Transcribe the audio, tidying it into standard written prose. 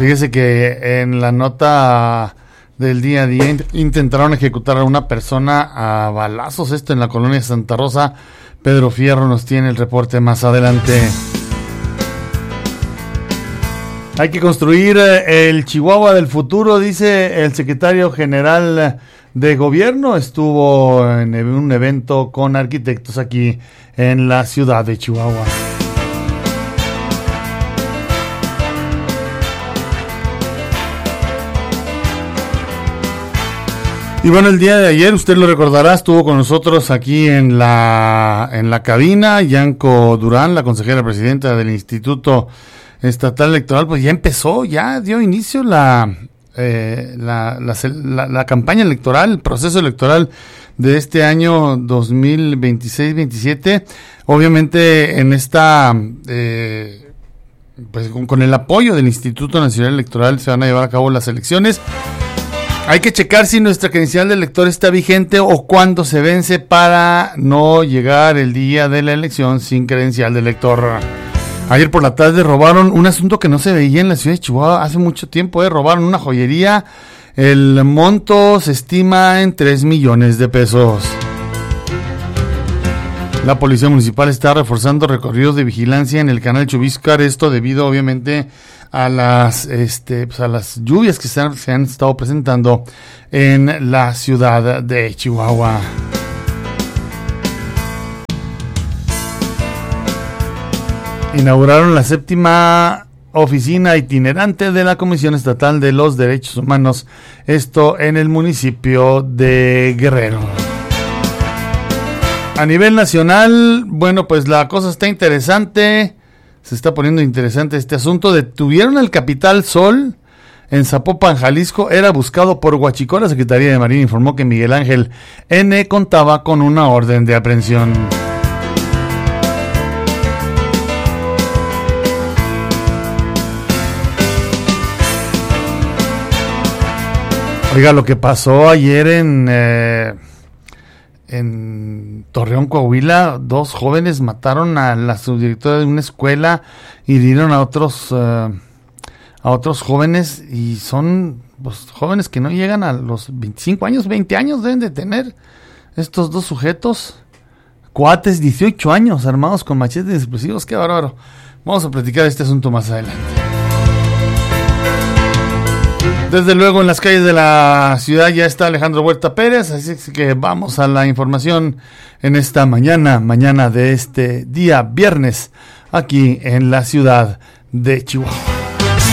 Fíjese que en la nota del día a día intentaron ejecutar a una persona a balazos, esto en la colonia Santa Rosa. Pedro Fierro nos tiene el reporte más adelante. Hay que construir el Chihuahua del futuro, dice el secretario general de gobierno. Estuvo en un evento con arquitectos aquí en la ciudad de Chihuahua. Y bueno, el día de ayer, usted lo recordará, estuvo con nosotros aquí en la cabina Yanko Durán, la consejera presidenta del Instituto Estatal Electoral. Pues ya empezó, ya dio inicio la campaña electoral, el proceso electoral de este año 2026-27. Obviamente en esta, pues con el apoyo del Instituto Nacional Electoral se van a llevar a cabo las elecciones. Hay que checar si nuestra credencial de elector está vigente o cuándo se vence para no llegar el día de la elección sin credencial de elector. Ayer por la tarde robaron un asunto que no se veía en la ciudad de Chihuahua hace mucho tiempo. Robaron una joyería. El monto se estima en 3 millones de pesos. La policía municipal está reforzando recorridos de vigilancia en el canal Chubíscar. Esto debido obviamente a las lluvias que se han estado presentando en la ciudad de Chihuahua. Inauguraron la 7ª oficina itinerante de la Comisión Estatal de los Derechos Humanos, esto en el municipio de Guerrero. A nivel nacional, bueno, pues la cosa está interesante. Se está poniendo interesante este asunto. Detuvieron al Capital Sol en Zapopan, Jalisco. Era buscado por Huachicol. La Secretaría de Marina informó que Miguel Ángel N. contaba con una orden de aprehensión. Oiga, lo que pasó ayer en Torreón, Coahuila, 2 jóvenes mataron a la subdirectora de una escuela, hirieron a otros jóvenes, y son pues, jóvenes que no llegan a los 25 años, 20 años deben de tener estos 2 sujetos, cuates, 18 años, armados con machetes explosivos. Qué bárbaro. Vamos a platicar de este asunto más adelante. Desde luego en las calles de la ciudad ya está Alejandro Huerta Pérez, así que vamos a la información en esta mañana de este día viernes, aquí en la ciudad de Chihuahua.